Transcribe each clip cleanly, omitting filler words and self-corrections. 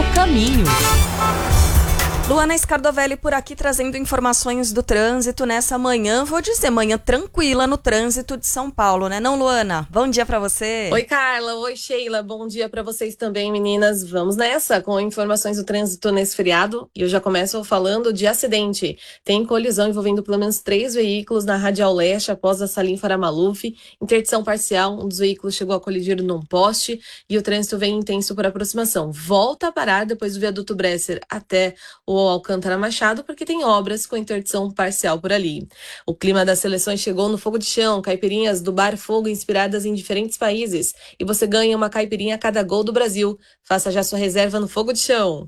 caminho. Luana Scardovelli por aqui trazendo informações do trânsito nessa manhã, vou dizer, manhã tranquila no trânsito de São Paulo, né não, Luana? Bom dia pra você. Oi, Carla. Oi, Sheila. Bom dia pra vocês também, meninas. Vamos nessa com informações do trânsito nesse feriado. E eu já começo falando de acidente. Tem colisão envolvendo pelo menos 3 veículos na Radial Leste após a Salim Faramaluf. Interdição parcial, um dos veículos chegou a colidir num poste e o trânsito vem intenso por aproximação. Volta a parar depois do viaduto Bresser até o Alcântara Machado, porque tem obras com interdição parcial por ali. O clima das seleções chegou no Fogo de Chão, caipirinhas do Bar Fogo inspiradas em diferentes países. E você ganha uma caipirinha a cada gol do Brasil. Faça já sua reserva no Fogo de Chão.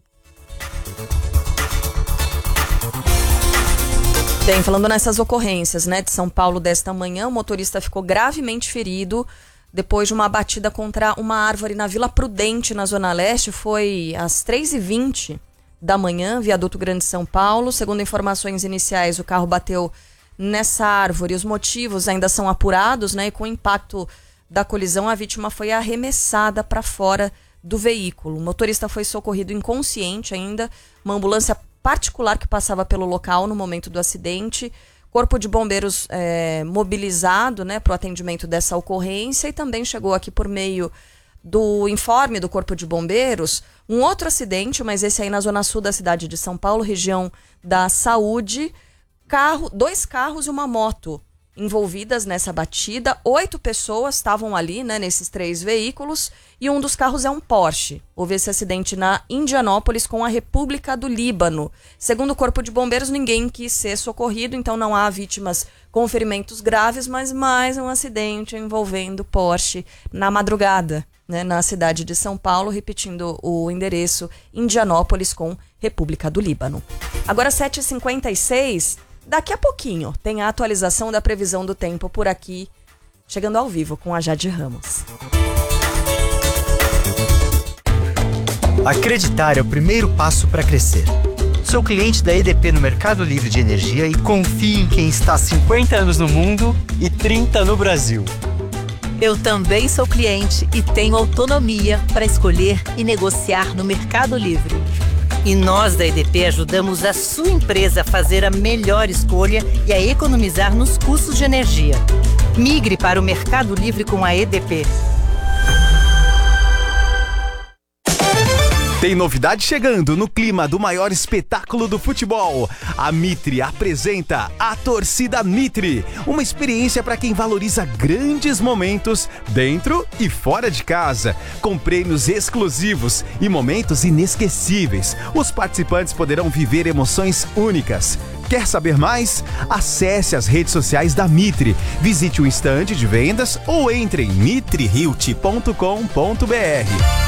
Bem, falando nessas ocorrências, né, de São Paulo desta manhã, o motorista ficou gravemente ferido depois de uma batida contra uma árvore na Vila Prudente, na Zona Leste. Foi às 3h20 da manhã, viaduto Grande São Paulo. Segundo informações iniciais, o carro bateu nessa árvore. Os motivos ainda são apurados, né? E com o impacto da colisão, a vítima foi arremessada para fora do veículo. O motorista foi socorrido inconsciente ainda. Uma ambulância particular que passava pelo local no momento do acidente. Corpo de bombeiros mobilizado, né, para o atendimento dessa ocorrência, e também chegou aqui por meio do informe do Corpo de Bombeiros, um outro acidente, mas esse aí na zona sul da cidade de São Paulo, região da Saúde. 2 carros e uma moto envolvidas nessa batida. 8 pessoas estavam ali, né, nesses 3 veículos, e um dos carros é um Porsche. Houve esse acidente na Indianópolis com a República do Líbano. Segundo o Corpo de Bombeiros, ninguém quis ser socorrido, então não há vítimas com ferimentos graves, mas mais um acidente envolvendo Porsche na madrugada, né, na cidade de São Paulo, repetindo o endereço Indianópolis com República do Líbano. Agora 7h56, daqui a pouquinho tem a atualização da previsão do tempo por aqui, chegando ao vivo com a Jade Ramos. Acreditar é o primeiro passo para crescer. Sou cliente da EDP no Mercado Livre de Energia e confio em quem está há 50 anos no mundo e 30 no Brasil. Eu também sou cliente e tenho autonomia para escolher e negociar no Mercado Livre. E nós da EDP ajudamos a sua empresa a fazer a melhor escolha e a economizar nos custos de energia. Migre para o Mercado Livre com a EDP. Tem novidade chegando no clima do maior espetáculo do futebol. A Mitre apresenta a Torcida Mitre, uma experiência para quem valoriza grandes momentos dentro e fora de casa, com prêmios exclusivos e momentos inesquecíveis. Os participantes poderão viver emoções únicas. Quer saber mais? Acesse as redes sociais da Mitre, visite o estande de vendas ou entre em mitrihilt.com.br.